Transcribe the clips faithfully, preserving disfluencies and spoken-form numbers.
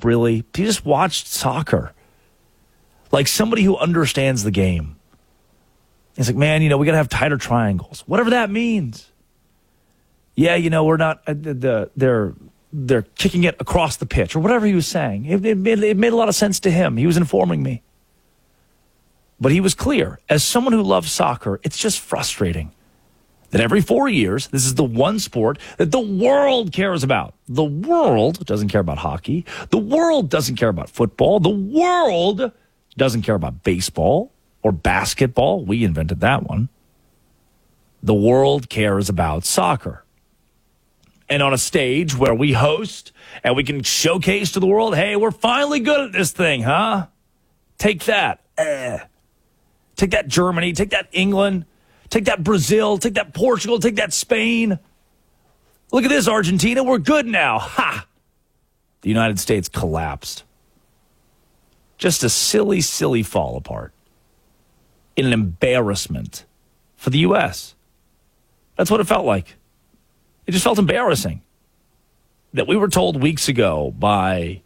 really? He just watched soccer. Like somebody who understands the game. He's like, man, you know, we got to have tighter triangles. Whatever that means. Yeah, you know, we're not, uh, the, they're, they're kicking it across the pitch or whatever he was saying. It, it, made, it made a lot of sense to him. He was informing me. But he was clear. As someone who loves soccer, it's just frustrating that every four years, this is the one sport that the world cares about. The world doesn't care about hockey. The world doesn't care about football. The world doesn't care about baseball or basketball. We invented that one. The world cares about soccer. And on a stage where we host and we can showcase to the world, hey, we're finally good at this thing, huh? Take that. Eh. Take that Germany. Take that England. Take that Brazil. Take that Portugal. Take that Spain. Look at this, Argentina. We're good now. Ha! The United States collapsed. Just a silly, silly fall apart. In an embarrassment for the U S. That's what it felt like. It just felt embarrassing that we were told weeks ago by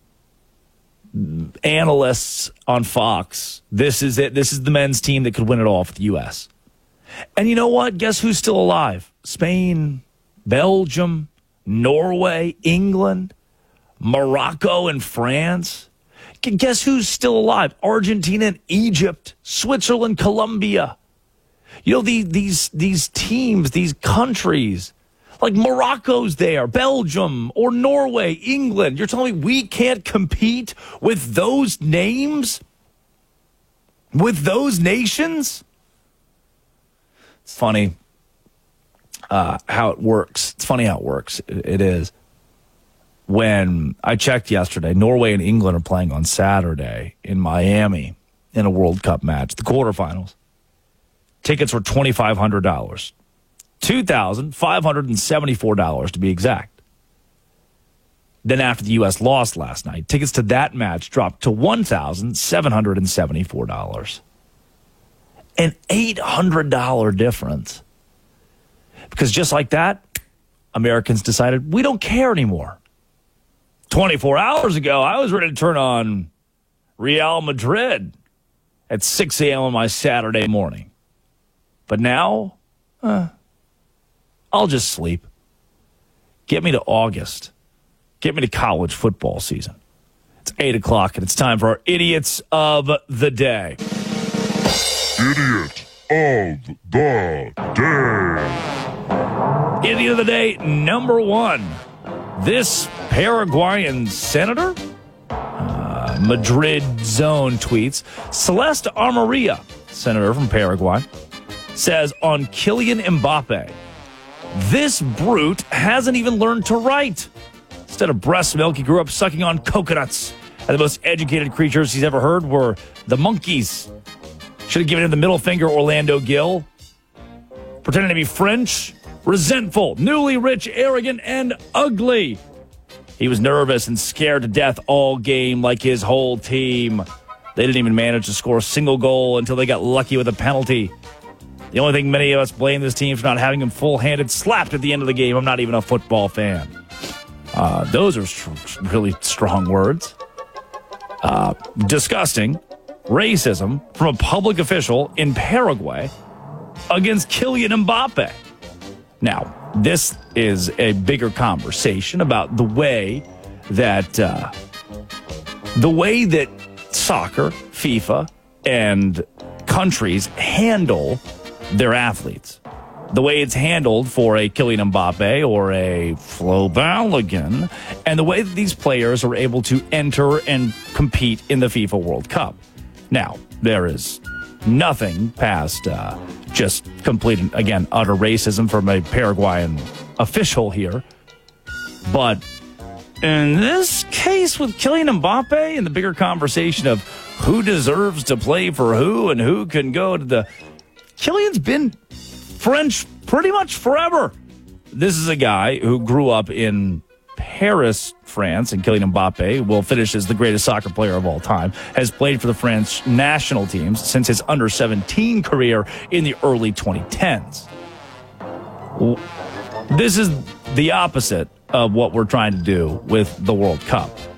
analysts on Fox, this is it. This is the men's team that could win it all for the U S. And you know what? Guess who's still alive? Spain, Belgium, Norway, England, Morocco, and France. Guess who's still alive? Argentina and Egypt, Switzerland, Colombia. You know, the, these, these teams, these countries, like Morocco's there, Belgium or Norway, England. You're telling me we can't compete with those names? With those nations? It's funny uh, how it works. It's funny how it works. It, it is. When I checked yesterday, Norway and England are playing on Saturday in Miami in a World Cup match, the quarterfinals. Tickets were twenty-five hundred dollars. two thousand five hundred seventy-four dollars to be exact. Then after the U S lost last night, tickets to that match dropped to one thousand seven hundred seventy-four dollars. An eight hundred dollars difference. Because just like that, Americans decided we don't care anymore. twenty-four hours ago, I was ready to turn on Real Madrid at six a.m. on my Saturday morning. But now, uh, I'll just sleep. Get me to August. Get me to college football season. It's eight o'clock, and it's time for our Idiots of the Day. Idiot of the Day. Idiot of the Day, number one. This Paraguayan senator, uh, Madrid Zone tweets, Celeste Amarilla, senator from Paraguay, says on Kylian Mbappe, this brute hasn't even learned to write. Instead of breast milk, he grew up sucking on coconuts. And the most educated creatures he's ever heard were the monkeys. Should have given him the middle finger, Orlando Gill. Pretending to be French, resentful, newly rich, arrogant, and ugly. He was nervous and scared to death all game like his whole team. They didn't even manage to score a single goal until they got lucky with a penalty. The only thing many of us blame this team for not having him full-handed slapped at the end of the game. I'm not even a football fan. Uh, those are st- really strong words. Uh, disgusting racism from a public official in Paraguay against Kylian Mbappe. Now, this is a bigger conversation about the way that uh, the way that soccer, FIFA, and countries handle their athletes. The way it's handled for a Kylian Mbappe or a Flo Balogun, and the way that these players are able to enter and compete in the FIFA World Cup. Now, there is nothing past uh, just complete, again, utter racism from a Paraguayan official here. But in this case with Kylian Mbappe and the bigger conversation of who deserves to play for who and who can go to the... Kylian's been French pretty much forever. This is a guy who grew up in Paris, France, and Kylian Mbappe will finish as the greatest soccer player of all time, has played for the French national teams since his under seventeen career in the early twenty tens. This is the opposite of what we're trying to do with the World Cup.